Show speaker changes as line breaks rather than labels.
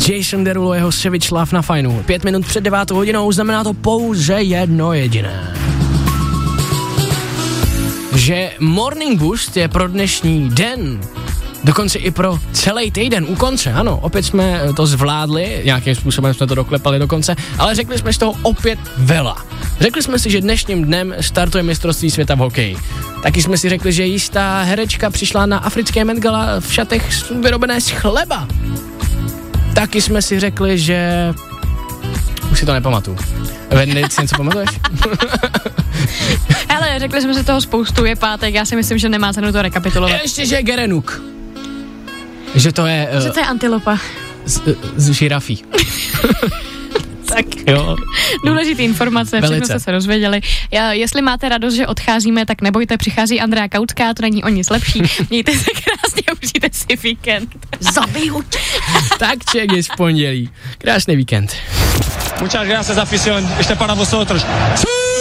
Jason Derulo, jeho Savage Love na Fajnu. 5 minut před 9 hodinou, znamená to pouze jedno jediné. Že Morning Boost je pro dnešní den, dokonce i pro celý týden u konce, ano, opět jsme to zvládli, nějakým způsobem jsme to doklepali do konce, ale řekli jsme z toho opět vela. Řekli jsme si, že dnešním dnem startuje mistrovství světa v hokeji. Taky jsme si řekli, že jistá herečka přišla na africké Met Gala v šatech vyrobené z chleba. Taky jsme si řekli, že... Už si to nepamatuju. Wendy, si něco pamatuješ?
Hele, řekli jsme si toho spoustu, je pátek, já si myslím, že nemá cenu to rekapitulovat.
Ještě, že je Gerenuk. Že to je...
Že to je antilopa.
Z žirafí.
Tak,
jo.
Důležitý informace, všechno jste se dozvěděli. Jestli máte radost, že odcházíme, tak nebojte, přichází Andrea Kautská, to není o nic lepší. Mějte se krásně, užijte si víkend.
Zabiju tě. Tak ček je z pondělí. Krásný víkend.
Muchas gracias, afición. Este para vosotros.